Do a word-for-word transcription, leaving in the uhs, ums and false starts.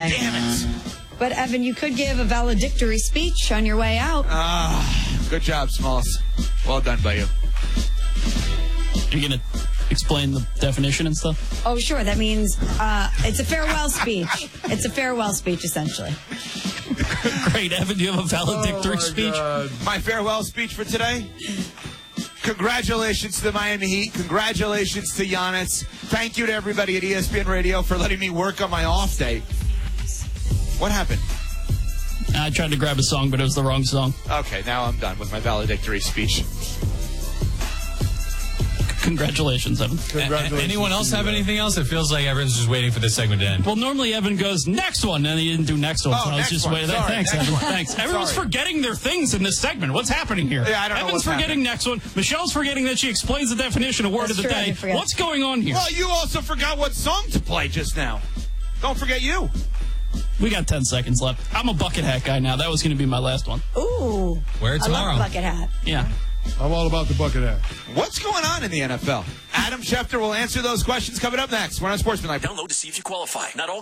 right. Damn it. But, Evan, you could give a valedictory speech on your way out. Ah, good job, Smalls. Well done by you. Are you going to explain the definition and stuff? Oh, sure. That means uh, it's a farewell speech. It's a farewell speech, essentially. Great. Evan, do you have a valedictory oh speech? God. My farewell speech for today? Congratulations to the Miami Heat. Congratulations to Giannis. Thank you to everybody at E S P N Radio for letting me work on my off day. What happened? I tried to grab a song, but it was the wrong song. Okay, now I'm done with my valedictory speech. Congratulations, Evan. Congratulations. Anyone else have anything else? It feels like everyone's just waiting for this segment to end. Well, normally Evan goes, next one, and he didn't do next one, Oh, so I was next just one. waiting. Sorry, Thanks, next Evan. one. Thanks. Everyone's Sorry. forgetting their things in this segment. What's happening here? Yeah, I don't know Evan's what's forgetting happening. next one. Michelle's forgetting that she explains the definition of word That's of the true, I day. did forget. What's going on here? Well, you also forgot what song to play just now. Don't forget you. We got ten seconds left. I'm a bucket hat guy now. That was going to be my last one. Ooh. Wear it tomorrow. I love bucket hat. Yeah. I'm all about the bucket hat. What's going on in the N F L? Adam Schefter will answer those questions coming up next. We're on Sportsman Life. Download to see if you qualify. Not all